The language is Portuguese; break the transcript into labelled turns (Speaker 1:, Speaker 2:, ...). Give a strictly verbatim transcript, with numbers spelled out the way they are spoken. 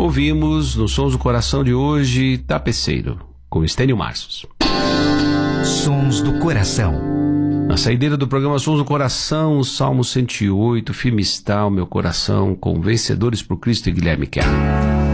Speaker 1: Ouvimos no Sons do Coração de hoje Tapeceiro, com Estênio Marços.
Speaker 2: Sons do Coração.
Speaker 1: Na saideira do programa Sons do Coração, o Salmo cento e oito, firme está o meu coração, com Vencedores por Cristo e Guilherme Kerr.